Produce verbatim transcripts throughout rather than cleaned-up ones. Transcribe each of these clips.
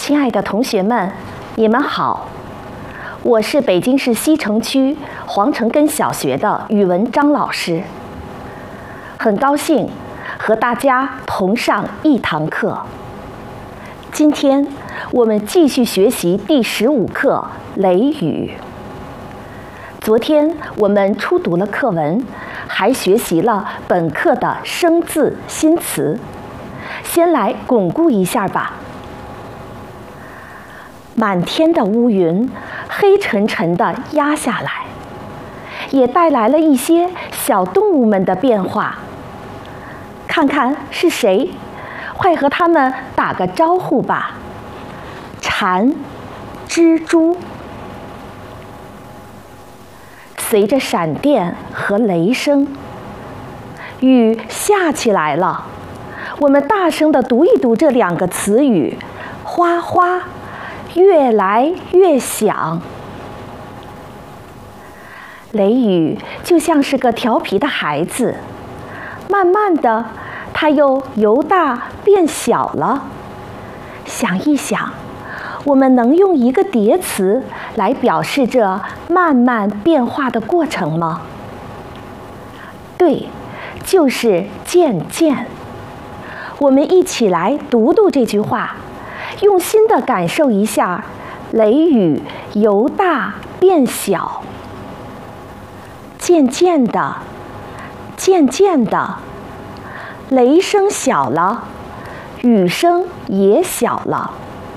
亲爱的同学们，你们好，我是北京市西城区黄城根小学的语文张老师，很高兴和大家同上一堂课。今天我们继续学习第十五课《雷雨》。昨天我们初读了课文，还学习了本课的生字新词。先来巩固一下吧。满天的乌云黑沉沉地压下来，也带来了一些小动物们的变化。看看是谁，快和他们打个招呼吧。蝉、蜘蛛。随着闪电和雷声，雨下起来了。我们大声地读一读这两个词语：哗哗，越来越响。雷雨就像是个调皮的孩子，慢慢的，它又由大变小了。想一想，我们能用一个叠词来表示这慢慢变化的过程吗？对，就是渐渐。我们一起来读读这句话，用心地感受一下雷雨由大变小。渐渐的，渐渐的，雷声小了，雨声也小了。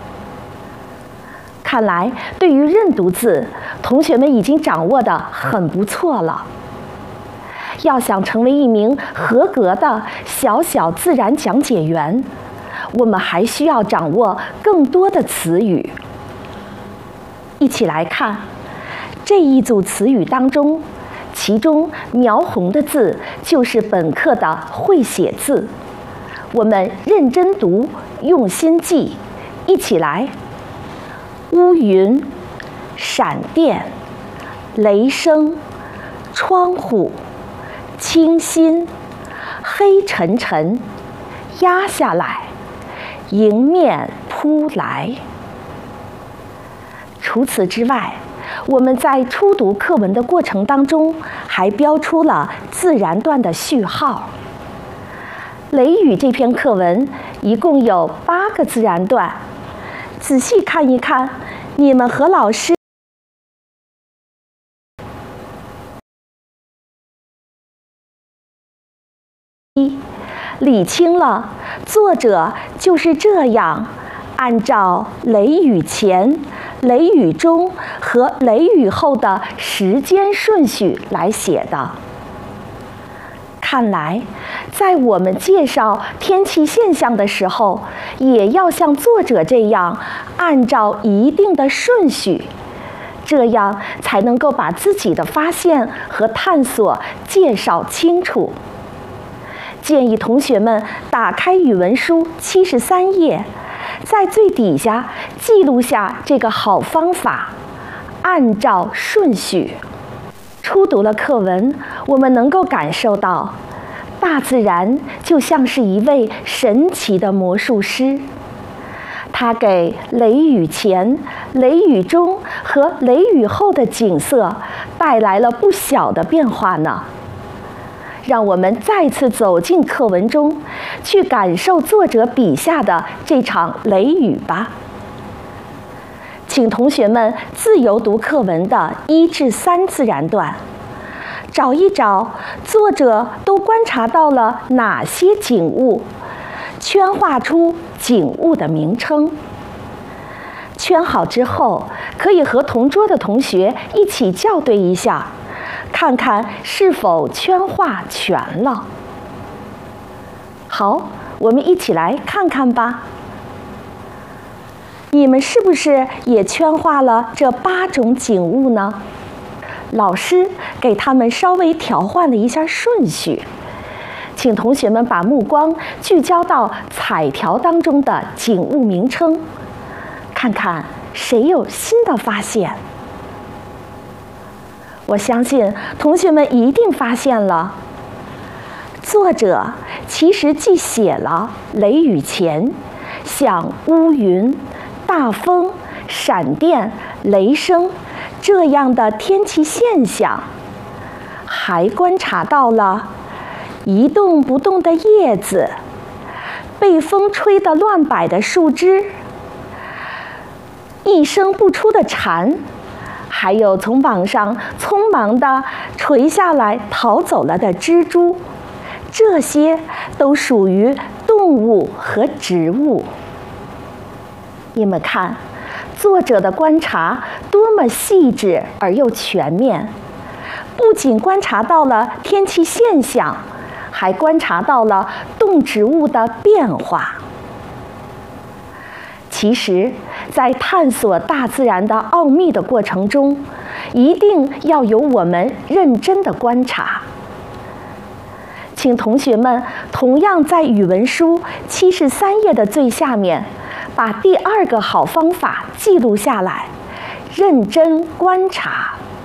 看来对于认读字，同学们已经掌握得很不错了。要想成为一名合格的小小自然讲解员，我们还需要掌握更多的词语。一起来看这一组词语当中，其中描红的字就是本课的会写字。我们认真读，用心记。一起来：乌云、闪电、雷声、窗户、清新、黑沉沉、压下来、迎面扑来。除此之外，我们在初读课文的过程当中，还标出了自然段的序号。雷雨这篇课文一共有八个自然段，仔细看一看，你们和老师理清了作者就是这样按照雷雨前、雷雨中和雷雨后的时间顺序来写的。看来在我们介绍天气现象的时候，也要像作者这样按照一定的顺序，这样才能够把自己的发现和探索介绍清楚。建议同学们打开语文书七十三页，在最底下记录下这个好方法，按照顺序。初读了课文，我们能够感受到，大自然就像是一位神奇的魔术师，他给雷雨前、雷雨中和雷雨后的景色带来了不小的变化呢。让我们再次走进课文中，去感受作者笔下的这场雷雨吧。请同学们自由读课文的一至三自然段，找一找作者都观察到了哪些景物，圈画出景物的名称。圈好之后，可以和同桌的同学一起校对一下，看看是否圈画全了。好，我们一起来看看吧。你们是不是也圈画了这八种景物呢？老师给他们稍微调换了一下顺序，请同学们把目光聚焦到彩条当中的景物名称，看看谁有新的发现。我相信同学们一定发现了，作者其实既写了雷雨前像乌云、 大风、闪电、雷声这样的天气现象，还观察到了一动不动的叶子，被风吹得乱摆的树枝，一声不出的蝉，还有从网上匆忙地垂下来逃走了的蜘蛛，这些都属于动物和植物。你们看，作者的观察多么细致而又全面，不仅观察到了天气现象，还观察到了动植物的变化。其实，在探索大自然的奥秘的过程中，一定要有我们认真的观察。请同学们同样在语文书七十三页的最下面，把第二个好方法记录下来，认真观察。